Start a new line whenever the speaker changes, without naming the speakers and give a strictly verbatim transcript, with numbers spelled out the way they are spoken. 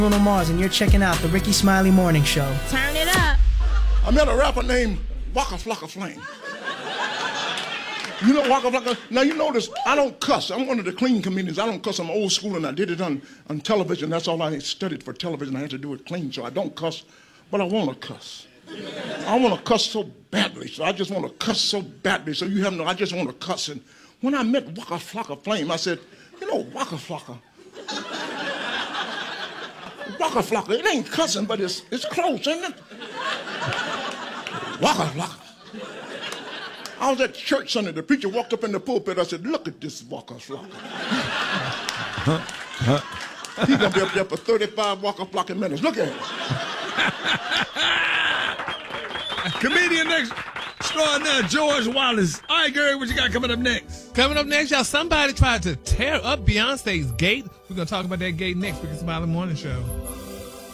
Bruno Mars, and you're checking out the Ricky Smiley Morning Show.
Turn it up.
I met a rapper named Waka Flocka Flame. You know Waka Flocka? Now you notice I don't cuss. I'm one of the clean comedians. I don't cuss. I'm old school, and I did it on, on television. That's all I studied for television. I had to do it clean, so I don't cuss. But I want to cuss. I want to cuss so badly. So I just want to cuss so badly. So you have no. I just want to cuss. And when I met Waka Flocka Flame, I said, you know, Waka Flocka. Waka Flocka, it ain't cussing, but it's it's close, isn't it? Waka Flocka. I was at church Sunday. The preacher walked up in the pulpit. I said, look at this Waka Flocka. He's going to be up there for thirty-five Waka Flocka minutes. Look at him.
Comedian next, extraordinaire George Wallace. All right, Gary, what you got coming up next?
Coming up next, y'all, somebody tried to tear up Beyonce's gate. We're going to talk about that gate next because it's about the morning show.